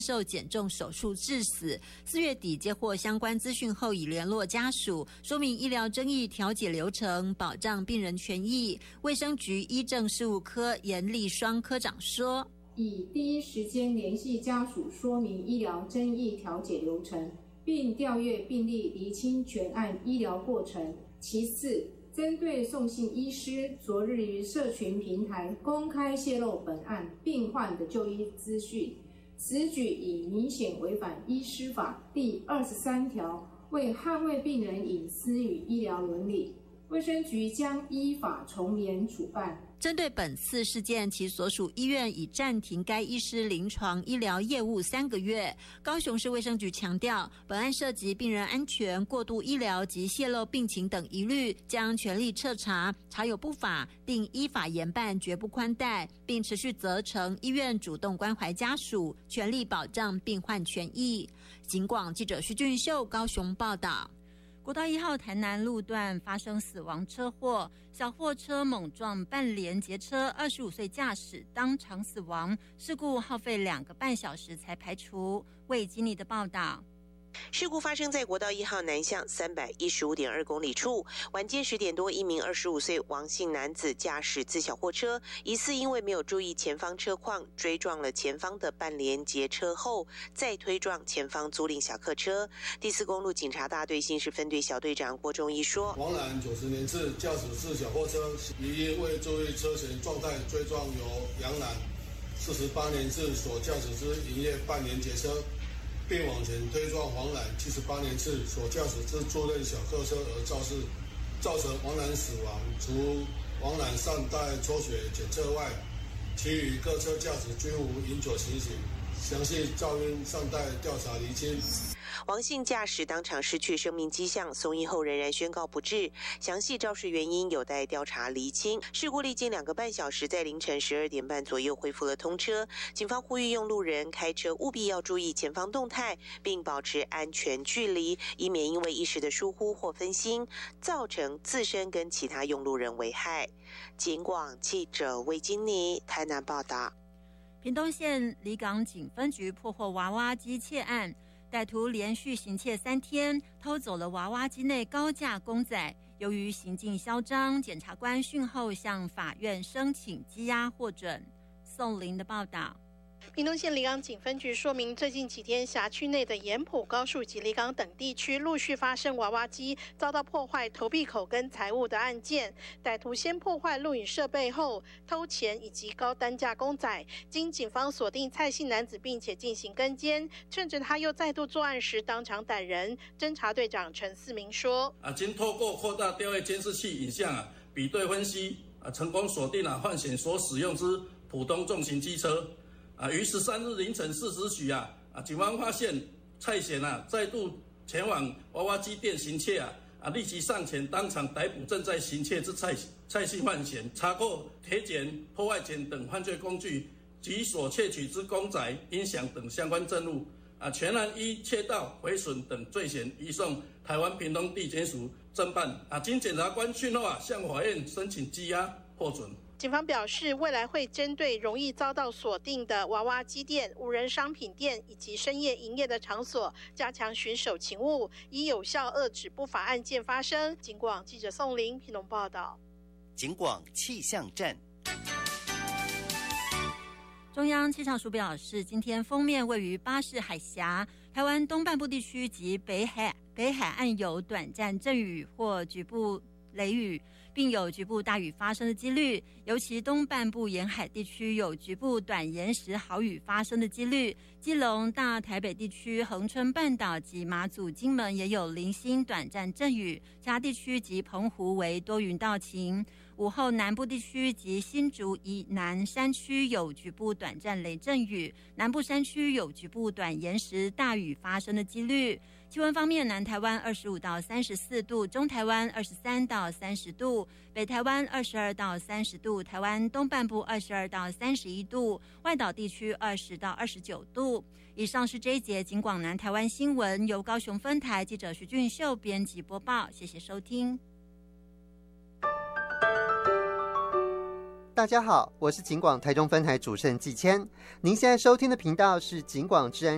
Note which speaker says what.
Speaker 1: 受减重手术致死。4月底接获相关资讯后，已联络家属，说明医疗争议调解流程，保障病人权益。卫生局医政事务科严立双科长说，
Speaker 2: 以第一时间联系家属，说明医疗争议调解流程，并调阅病历，厘清全案医疗过程。其次，针对宋姓医师昨日于社群平台公开泄露本案病患的就医资讯，此举已明显违反医师法第23条，为捍卫病人隐私与医疗伦理，卫生局将依法从严处办。
Speaker 1: 针对本次事件，其所属医院已暂停该医师临床医疗业务3个月。高雄市卫生局强调，本案涉及病人安全、过度医疗及泄露病情等疑虑，将全力彻查，查有不法，定依法严办，绝不宽待，并持续责成医院主动关怀家属，全力保障病患权益。警广记者徐俊秀高雄报道。
Speaker 3: 国道1号台南路段发生死亡车祸，小货车猛撞半连结车，25岁驾驶当场死亡，事故耗费2个半小时才排除。魏经理的报道。
Speaker 4: 事故发生在国道1号南向315.2公里处，晚间10点多，一名25岁王姓男子驾驶自小货车，疑似因为没有注意前方车况，追撞了前方的半连结车后，再推撞前方租赁小客车。第4公路警察大队新市分队小队长郭忠义说：
Speaker 5: 王男90年次，驾驶自小货车，疑因未注意车前状态，追撞由杨男48年次所驾驶之营业半连结车，并往前推撞黄男78年次所驾驶之租赁小客车，而造成黄男死亡。除黄男尚待抽血检测外，其余各车驾驶均无饮酒情形，详细肇因尚待调查厘清。
Speaker 4: 王姓驾驶当场失去生命迹象，送医后仍然宣告不治，详细肇事原因有待调查厘清。事故历经2个半小时，在凌晨12点半左右恢复了通车。警方呼吁用路人开车务必要注意前方动态，并保持安全距离，以免因为一时的疏忽或分心，造成自身跟其他用路人危害。警广记者魏金妮台南报道。
Speaker 3: 屏东县里港警分局破获娃娃机窃案，歹徒连续行窃3天，偷走了娃娃机内高价公仔。由于行径嚣张，检察官讯后向法院申请羁押获准。宋林的报道。
Speaker 6: 屏东县里港警分局说明，最近几天辖区内的盐埔、高树及里港等地区陆续发生娃娃机遭到破坏投币口跟财物的案件。歹徒先破坏录影设备后偷钱以及高单价公仔，经警方锁定蔡姓男子并且进行跟监，趁着他又再度作案时当场逮人。侦查队长陈四明说：
Speaker 7: 经透过扩大调阅监视器影像比对分析成功锁定犯嫌所使用之普通重型机车。于13日凌晨4时许警方发现蔡嫌再度前往娃娃机店行窃立即上前当场逮捕正在行窃之蔡姓犯嫌，查扣铁剪、破坏剪等犯罪工具及所窃取之公仔、音响等相关证物全案依窃盗、毁损等罪嫌移送台湾屏东地检署侦办经检察官讯后向法院申请羁押获准。
Speaker 6: 警方表示，未来会针对容易遭到锁定的娃娃机店、无人商品店以及深夜营业的场所，加强巡守勤务，以有效遏止不法案件发生。警广记者宋林屏东报道。
Speaker 8: 警广气象站。
Speaker 3: 中央气象署表示，今天锋面位于巴士海峡、台湾东半部地区及北海岸有短暂阵雨或局部雷雨，并有局部大雨发生的几率，尤其东半部沿海地区有局部短延时豪雨发生的几率。基隆、大台北地区、恒春半岛及马祖、金门也有零星短暂阵雨，其他地区及澎湖为多云到晴。午后南部地区及新竹以南山区有局部短暂雷阵雨，南部山区有局部短延时大雨发生的几率。气温方面，南台湾25到34度，中台湾23到30度，北台湾22到30度，台湾东半部22到31度，外岛地区20到29度。以上是这一节警广南台湾新闻，由高雄分台记者徐俊秀编辑播报，谢谢收听。
Speaker 9: 大家好，我是警广台中分台主持人季谦，您现在收听的频道是警广治安